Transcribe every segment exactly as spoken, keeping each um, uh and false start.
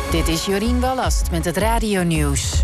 Dit is Jorien Wallast met het radionieuws.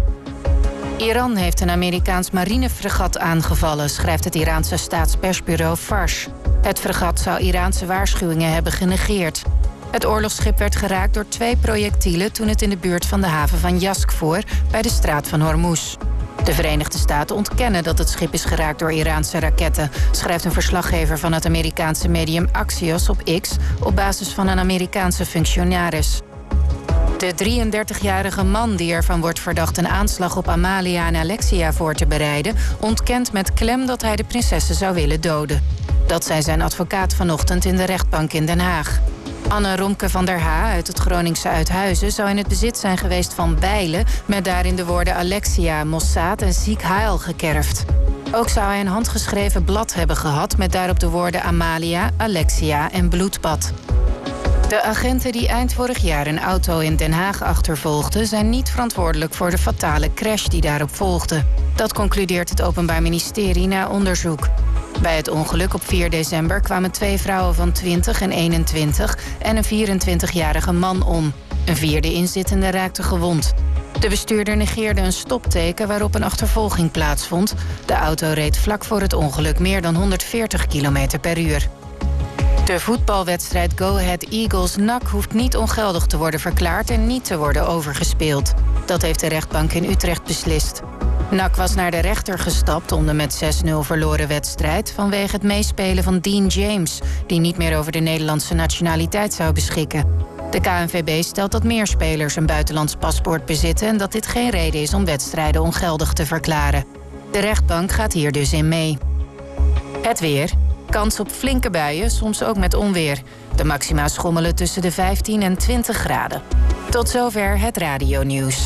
Iran heeft een Amerikaans marinefregat aangevallen, schrijft het Iraanse staatspersbureau Fars. Het fregat zou Iraanse waarschuwingen hebben genegeerd. Het oorlogsschip werd geraakt door twee projectielen toen het in de buurt van de haven van Yazd voer, bij de straat van Hormuz. De Verenigde Staten ontkennen dat het schip is geraakt door Iraanse raketten, schrijft een verslaggever van het Amerikaanse medium Axios op X op basis van een Amerikaanse functionaris. De drieëndertigjarige man die ervan wordt verdacht een aanslag op Amalia en Alexia voor te bereiden, ontkent met klem dat hij de prinsessen zou willen doden. Dat zei zijn advocaat vanochtend in de rechtbank in Den Haag. Anne Romke van der Ha uit het Groningse Uithuizen zou in het bezit zijn geweest van bijlen met daarin de woorden Alexia, Mossad en Ziek Heil gekerfd. Ook zou hij een handgeschreven blad hebben gehad met daarop de woorden Amalia, Alexia en bloedbad. De agenten die eind vorig jaar een auto in Den Haag achtervolgden zijn niet verantwoordelijk voor de fatale crash die daarop volgde. Dat concludeert het Openbaar Ministerie na onderzoek. Bij het ongeluk op vier december kwamen twee vrouwen van twintig en eenentwintig en een vierentwintigjarige man om. Een vierde inzittende raakte gewond. De bestuurder negeerde een stopteken waarop een achtervolging plaatsvond. De auto reed vlak voor het ongeluk meer dan honderdveertig kilometer per uur. De voetbalwedstrijd Go Ahead Eagles-N A C hoeft niet ongeldig te worden verklaard en niet te worden overgespeeld. Dat heeft de rechtbank in Utrecht beslist. N A C was naar de rechter gestapt om de met zes nul verloren wedstrijd vanwege het meespelen van Dean James, die niet meer over de Nederlandse nationaliteit zou beschikken. De K N V B stelt dat meer spelers een buitenlands paspoort bezitten en dat dit geen reden is om wedstrijden ongeldig te verklaren. De rechtbank gaat hier dus in mee. Het weer. Kans op flinke buien, soms ook met onweer. De maxima schommelen tussen de vijftien en twintig graden. Tot zover het radionieuws.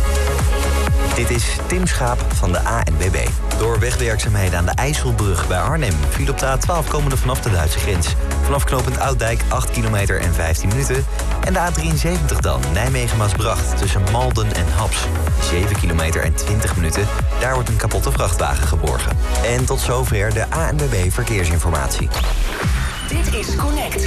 Dit is Tim Schaap van de A N W B. Door wegwerkzaamheden aan de IJsselbrug bij Arnhem viel op de A twaalf komende vanaf de Duitse grens. Vanaf knooppunt Ouddijk acht kilometer en vijftien minuten. En de A drieënzeventig dan, Nijmegen-Maasbracht tussen Malden en Haps. zeven kilometer en twintig minuten. Daar wordt een kapotte vrachtwagen geborgen. En tot zover de A N W B Verkeersinformatie. Dit is Connect.